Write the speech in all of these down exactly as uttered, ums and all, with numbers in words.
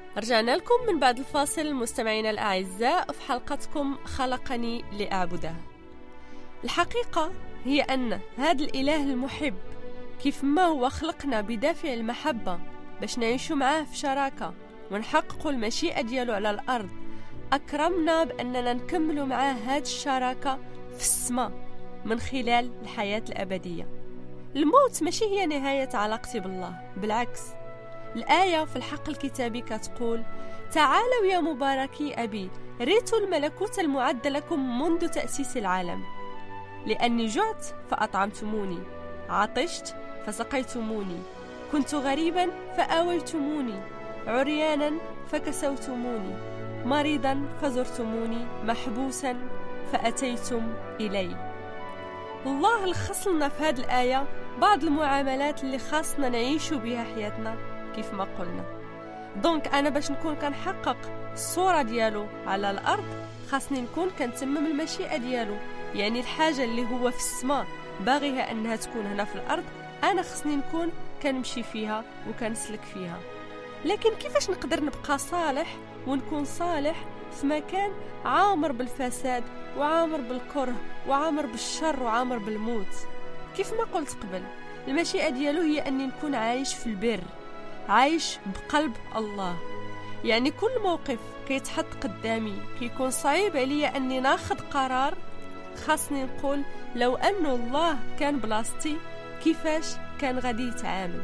رجعنا لكم من بعد الفاصل مستمعينا الأعزاء في حلقتكم خلقني لأعبده. الحقيقة هي أن هذا الإله المحب كيف ما هو خلقنا بدافع المحبة باش نعيشوا معاه في شراكة ونحققوا المشيئة ديالو على الأرض، أكرمنا بأننا نكملوا معاه هذه الشراكة في السماء من خلال الحياة الأبدية. الموت ماشي هي نهاية علاقتي بالله، بالعكس. الآية في الحق الكتابي كتقول: تعالوا يا مباركي أبي ريتوا الملكوت المعد لكم منذ تأسيس العالم، لأني جعت فأطعمتموني، عطشت فسقيتموني، كنت غريبا فآويتموني، عريانا فكسوتموني، مريضا فزرتموني، محبوسا فأتيتم إلي. الله لخص لنا في هذه الآية بعض المعاملات اللي خاصنا نعيشوا بها حياتنا كيف ما قلنا. دونك أنا باش نكون كنحقق الصورة ديالو على الأرض خاصني نكون كنتمم المشيئة ديالو، يعني الحاجة اللي هو في السماء باغيها أنها تكون هنا في الأرض أنا خصني نكون كنمشي فيها وكنسلك فيها. لكن كيفاش نقدر نبقى صالح ونكون صالح في مكان عامر بالفساد وعامر بالكره وعامر بالشر وعامر بالموت؟ كيف ما قلت قبل، المشيئة ديالو هي أني نكون عايش في البر، عايش بقلب الله. يعني كل موقف كيتحط قدامي كيكون صعيب عليا أني ناخذ قرار، خاصني نقول لو أن الله كان بلاصتي كيفاش كان غادي يتعامل.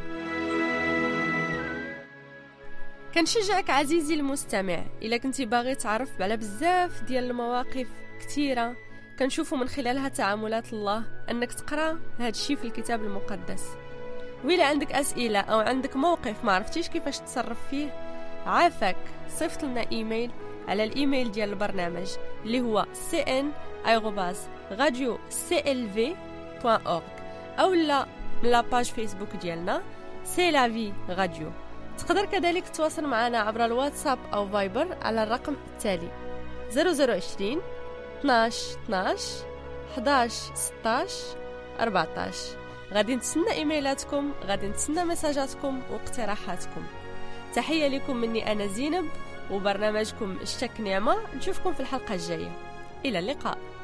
كنشجعك عزيزي المستمع، إلا كنتي باغي تعرف على بزاف ديال المواقف كثيرة كنشوفوا من خلالها تعاملات الله، أنك تقرأ هذا الشيء في الكتاب المقدس. وإلا عندك أسئلة أو عندك موقف ما عرفتيش كيفاش تتصرف فيه، عافاك صيفط لنا إيميل على الإيميل ديال البرنامج اللي هو سي إن آروباز راديو سي إل في بوان أورغ، أو لا من لاباج فيسبوك ديالنا سي لا في راديو. تقدر كذلك تواصل معنا عبر الواتساب أو فايبر على الرقم التالي صفر صفر عشرين اثناش اثناش حداش ستاش أربعتاش. غادي نتسنى إيميلاتكم، غادي نتسنى مساجاتكم واقتراحاتكم. تحية لكم مني أنا زينب وبرنامجكم اشتك نعمة. نشوفكم في الحلقة الجاية، إلى اللقاء.